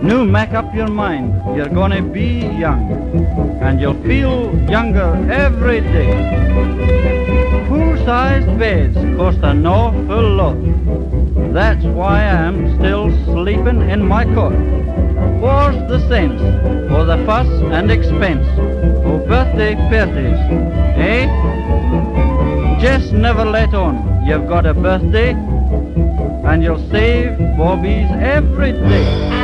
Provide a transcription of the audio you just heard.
Now make up your mind, you're gonna be young, and you'll feel younger every day. Full-sized beds cost an awful lot. That's why I'm still sleeping in my cot. What's the sense, or the fuss and expense, of birthday parties, eh? Just never let on you've got a birthday, and you'll save bobbies every day.